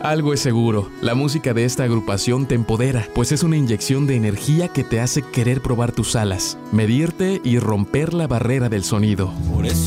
Algo es seguro, la música de esta agrupación te empodera, pues es una inyección de energía que te hace querer probar tus alas, medirte y romper la barrera del sonido. Por eso